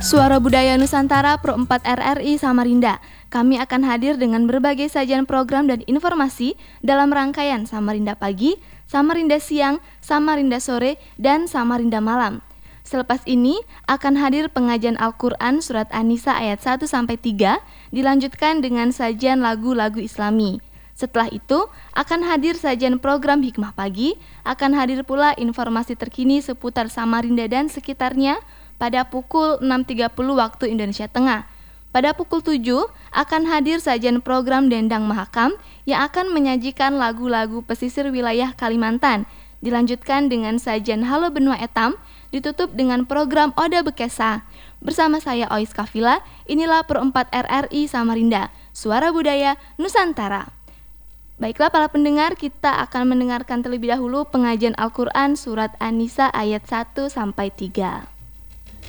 Suara Budaya Nusantara Pro 4 RRI Samarinda. Kami akan hadir dengan berbagai sajian program dan informasi dalam rangkaian Samarinda Pagi, Samarinda Siang, Samarinda Sore, dan Samarinda Malam. Selepas ini akan hadir pengajian Al-Quran Surat An-Nisa ayat 1-3, dilanjutkan dengan sajian lagu-lagu Islami. Setelah itu akan hadir sajian program Hikmah Pagi, akan hadir pula informasi terkini seputar Samarinda dan sekitarnya pada pukul 6.30 waktu Indonesia Tengah. Pada pukul 7 akan hadir sajian program Dendang Mahakam yang akan menyajikan lagu-lagu pesisir wilayah Kalimantan. Dilanjutkan dengan sajian Halo Benua Etam, ditutup dengan program Oda Bekesa. Bersama saya Ois Kafila, inilah Pro 4 RRI Samarinda, Suara Budaya Nusantara. Baiklah para pendengar, kita akan mendengarkan terlebih dahulu pengajian Al-Quran Surat An-Nisa ayat 1-3.